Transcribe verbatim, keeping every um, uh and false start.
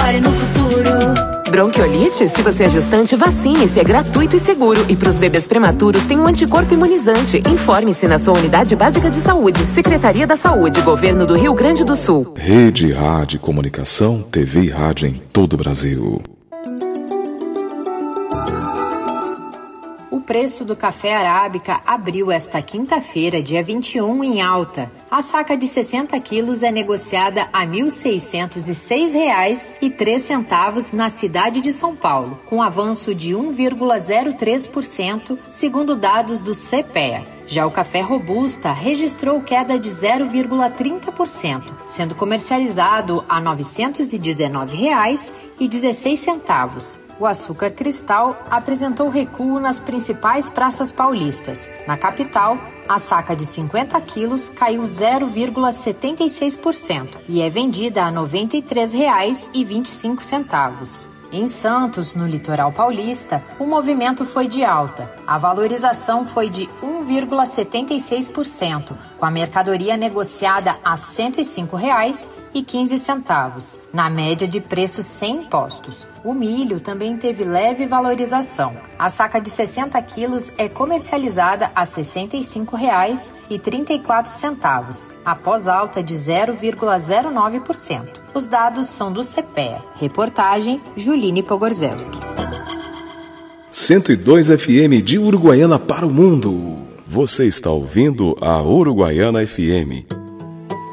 Repare no futuro. Bronquiolite? Se você é gestante, vacine-se, é gratuito e seguro. E para os bebês prematuros tem um anticorpo imunizante. Informe-se na sua unidade básica de saúde. Secretaria da Saúde, Governo do Rio Grande do Sul. Rede Rádio Comunicação, T V e rádio em todo o Brasil. O preço do café arábica abriu esta quinta-feira, dia vinte e um, em alta. A saca de sessenta quilos é negociada a mil seiscentos e seis reais e três centavos na cidade de São Paulo, com avanço de um vírgula zero três por cento, segundo dados do C P E A. Já o café robusta registrou queda de zero vírgula trinta por cento, sendo comercializado a novecentos e dezenove reais e dezesseis centavos. O açúcar cristal apresentou recuo nas principais praças paulistas. Na capital, a saca de cinquenta quilos caiu zero vírgula setenta e seis por cento e é vendida a noventa e três reais e vinte e cinco centavos. Em Santos, no litoral paulista, o movimento foi de alta. A valorização foi de um vírgula setenta e seis por cento, com a mercadoria negociada a cento e cinco reais e quinze centavos, na média de preços sem impostos. O milho também teve leve valorização. A saca de sessenta quilos é comercializada a sessenta e cinco reais e trinta e quatro centavos, após alta de zero vírgula zero nove por cento. Os dados são do C P E A. Reportagem, Juline Pogorzelski. cento e dois F M de Uruguaiana para o mundo. Você está ouvindo a Uruguaiana F M.